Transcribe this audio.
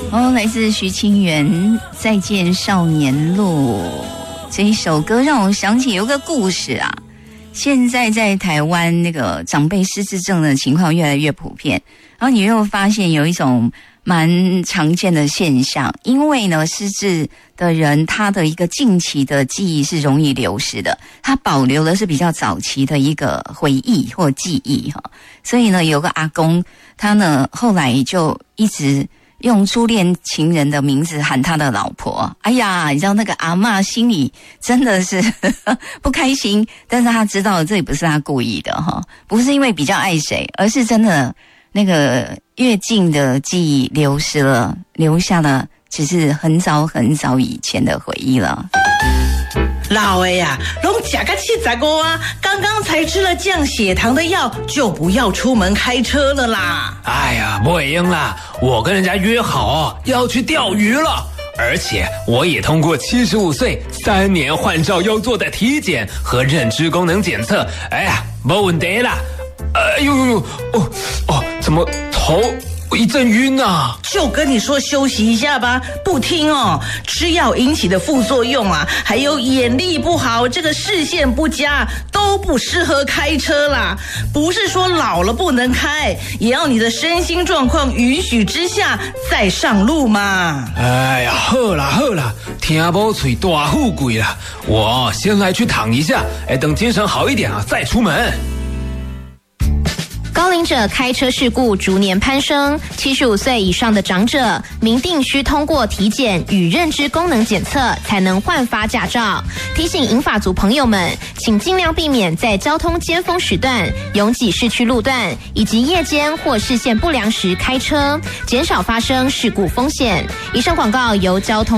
哦，来自徐清源《再见少年路》这一首歌，让我想起有个故事啊。现在在台湾那个长辈失智症的情况越来越普遍，然后你又发现有一种蛮常见的现象，因为呢，失智的人他的一个近期的记忆是容易流失的，他保留的是比较早期的一个回忆或记忆哈。所以呢，有个阿公，他呢后来就一直用初恋情人的名字喊他的老婆。哎呀，你知道那个阿嬷心里真的是不开心，但是他知道这也不是他故意的哈，不是因为比较爱谁，而是真的那个越近的记忆流失了，留下了只是很早很早以前的回忆了。 老的呀，拢吃个75啊，刚刚才吃了降血糖的药，就不要出门开车了啦。 哎呀，不会赢啦，我跟人家约好要去钓鱼了，而且我也通过75岁3年换照要做的体检和认知功能检测，哎呀，没问题啦。哎呦呦呦，怎么头一阵晕啊？ 就跟你说休息一下吧，不听哦。吃药引起的副作用啊，还有眼力不好，这个视线不佳，都不适合开车啦。不是说老了不能开，也要你的身心状况允许之下再上路嘛。 哎呀，好啦，听不嘴大富贵啦。我先来去躺一下，等精神好一点啊，再出门。 高龄者开车事故逐年攀升，75岁以上的长者明定需通过体检与认知功能检测才能换发驾照。提醒银发族朋友们，请尽量避免在交通尖峰时段、拥挤市区路段以及夜间或视线不良时开车，减少发生事故风险。以上广告由交通